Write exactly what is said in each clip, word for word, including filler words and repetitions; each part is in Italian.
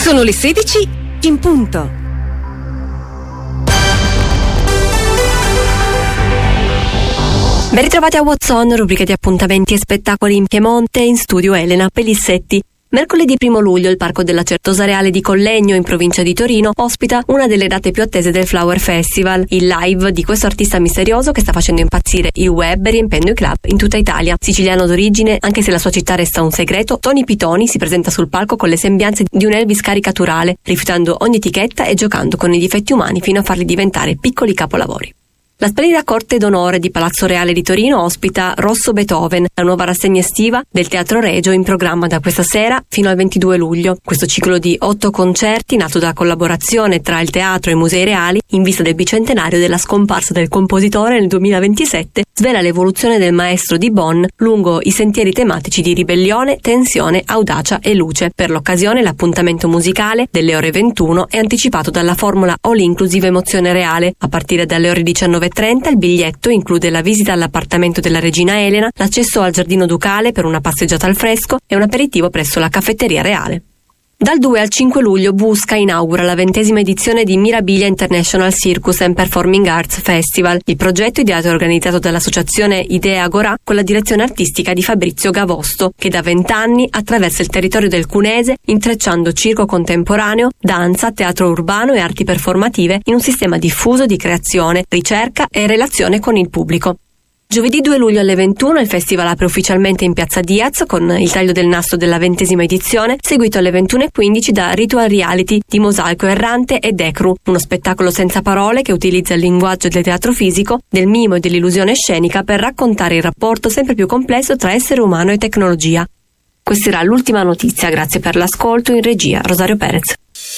Sono le sedici in punto. Ben ritrovati a What's On, rubrica di appuntamenti e spettacoli in Piemonte, in studio Elena Pellissetti. Mercoledì primo luglio il Parco della Certosa Reale di Collegno, in provincia di Torino, ospita una delle date più attese del Flower Festival, il live di questo artista misterioso che sta facendo impazzire il web e riempendo i club in tutta Italia. Siciliano d'origine, anche se la sua città resta un segreto, Tony Pitoni si presenta sul palco con le sembianze di un Elvis caricaturale, rifiutando ogni etichetta e giocando con i difetti umani fino a farli diventare piccoli capolavori. La splendida Corte d'Onore di Palazzo Reale di Torino ospita Rosso Beethoven, la nuova rassegna estiva del Teatro Regio in programma da questa sera fino al ventidue luglio. Questo ciclo di otto concerti, nato da collaborazione tra il teatro e i musei reali, in vista del bicentenario della scomparsa del compositore nel duemilaventisette, svela l'evoluzione del maestro di Bonn lungo i sentieri tematici di ribellione, tensione, audacia e luce. Per l'occasione l'appuntamento musicale delle ore ventuno è anticipato dalla formula All Inclusive Emozione Reale. A partire dalle ore diciannove e trenta il biglietto include la visita all'appartamento della regina Elena, l'accesso al giardino ducale per una passeggiata al fresco e un aperitivo presso la caffetteria reale. Dal due al cinque luglio Busca inaugura la ventesima edizione di Mirabilia International Circus and Performing Arts Festival. Il progetto, ideato e organizzato dall'associazione Idea Agorà con la direzione artistica di Fabrizio Gavosto, che da vent'anni attraversa il territorio del Cunese intrecciando circo contemporaneo, danza, teatro urbano e arti performative in un sistema diffuso di creazione, ricerca e relazione con il pubblico. Giovedì due luglio alle ventuno il festival apre ufficialmente in Piazza Diaz con il taglio del nastro della ventesima edizione, seguito alle ventuno e quindici da Ritual Reality di Mosaico Errante e Decru, uno spettacolo senza parole che utilizza il linguaggio del teatro fisico, del mimo e dell'illusione scenica per raccontare il rapporto sempre più complesso tra essere umano e tecnologia. Questa era l'ultima notizia, grazie per l'ascolto. In regia Rosario Perez.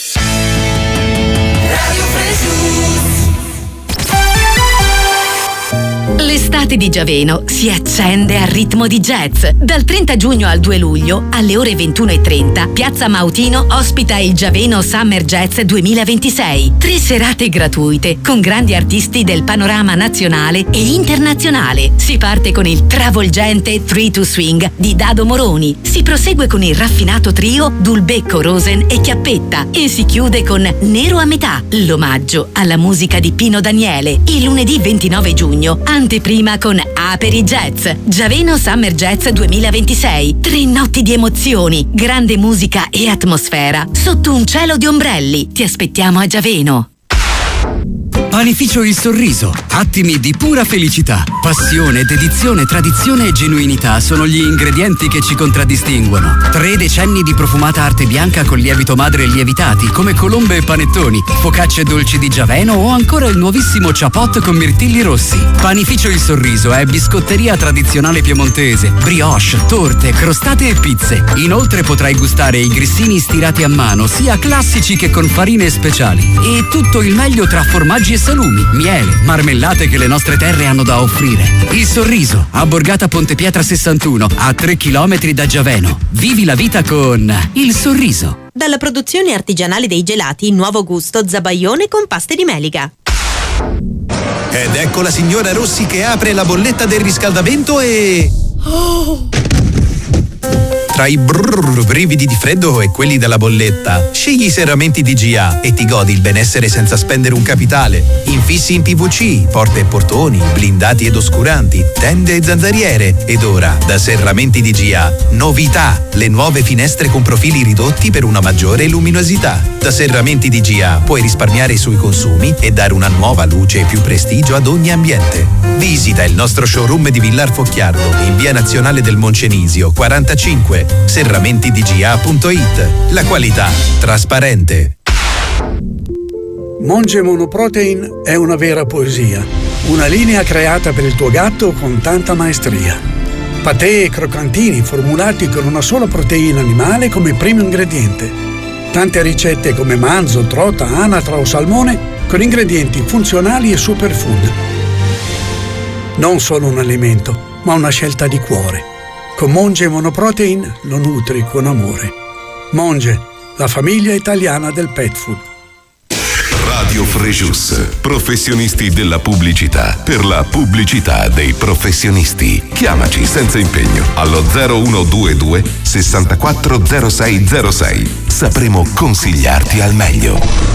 L'estate di Giaveno si accende al ritmo di jazz. Dal trenta giugno al due luglio, alle ore ventuno e trenta, Piazza Mautino ospita il Giaveno Summer Jazz duemilaventisei. Tre serate gratuite con grandi artisti del panorama nazionale e internazionale. Si parte con il travolgente Three to Swing di Dado Moroni. Si prosegue con il raffinato trio Dulbecco, Rosen e Chiappetta e si chiude con Nero a metà, l'omaggio alla musica di Pino Daniele. Il lunedì ventinove giugno, anteprima con Aperi Jazz, Giaveno Summer Jazz duemilaventisei. Tre notti di emozioni, grande musica e atmosfera sotto un cielo di ombrelli. Ti aspettiamo a Giaveno. Panificio Il Sorriso, attimi di pura felicità. Passione, dedizione, tradizione e genuinità sono gli ingredienti che ci contraddistinguono. Tre decenni di profumata arte bianca con lievito madre lievitati, come colombe e panettoni, focacce dolci di Giaveno o ancora il nuovissimo ciapot con mirtilli rossi. Panificio Il Sorriso è biscotteria tradizionale piemontese, brioche, torte, crostate e pizze. Inoltre potrai gustare i grissini stirati a mano, sia classici che con farine speciali. E tutto il meglio tra formaggi e salumi, miele, marmellate che le nostre terre hanno da offrire. Il Sorriso, a Borgata Ponte Pietra sessantuno, a tre chilometri da Giaveno. Vivi la vita con Il Sorriso. Dalla produzione artigianale dei gelati, nuovo gusto zabaione con paste di melica. Ed ecco la signora Rossi che apre la bolletta del riscaldamento e... Oh! Tra i brrr, brividi di freddo e quelli della bolletta, scegli i serramenti D G A e ti godi il benessere senza spendere un capitale. Infissi in P V C, porte e portoni, blindati ed oscuranti, tende e zanzariere. Ed ora, da Serramenti D G A, novità! Le nuove finestre con profili ridotti per una maggiore luminosità. Da Serramenti D G A puoi risparmiare sui consumi e dare una nuova luce e più prestigio ad ogni ambiente. Visita il nostro showroom di Villar Focchiardo in via Nazionale del Moncenisio quarantacinque. serramenti d g a punto i t. La qualità trasparente. Monge Monoprotein è una vera poesia, una linea creata per il tuo gatto con tanta maestria. Patè e croccantini formulati con una sola proteina animale come primo ingrediente. Tante ricette come manzo, trota, anatra o salmone con ingredienti funzionali e superfood. Non solo un alimento, ma una scelta di cuore. Con Monge Monoprotein lo nutri con amore. Monge, la famiglia italiana del pet food. Radio Frejus, professionisti della pubblicità, per la pubblicità dei professionisti. Chiamaci senza impegno allo zero uno due due sessantaquattro zero sei zero sei. Sapremo consigliarti al meglio.